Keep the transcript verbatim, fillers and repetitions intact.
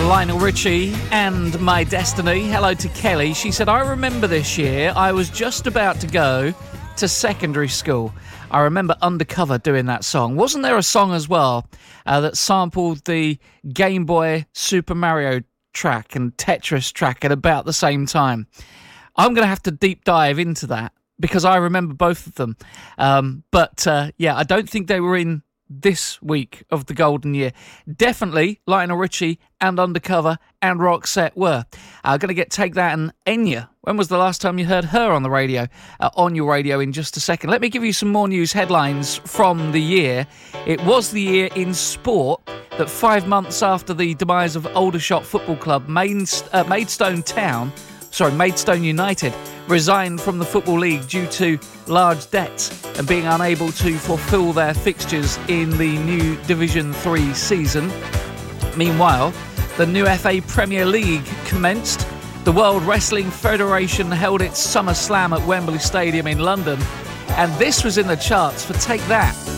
Lionel Richie and My Destiny. Hello to Kelly. She said, I remember this year I was just about to go to secondary school. I remember Undercover doing that song. Wasn't there a song as well uh, that sampled the Game Boy Super Mario track and Tetris track at about the same time? I'm going to have to deep dive into that because I remember both of them. Um, but uh, yeah, I don't think they were in this week of the golden year. Definitely Lionel Richie and Undercover and Roxette were. I'm uh, going to get Take That and Enya. When was the last time you heard her on the radio? Uh, on your radio in just a second. Let me give you some more news headlines from the year. It was the year in sport that five months after the demise of Aldershot Football Club, Maidstone, uh, Maidstone Town, sorry, Maidstone United, resigned from the Football League due to large debts and being unable to fulfil their fixtures in the new Division three season. Meanwhile, the new F A Premier League commenced. The World Wrestling Federation held its Summer Slam at Wembley Stadium in London, and this was in the charts for Take That.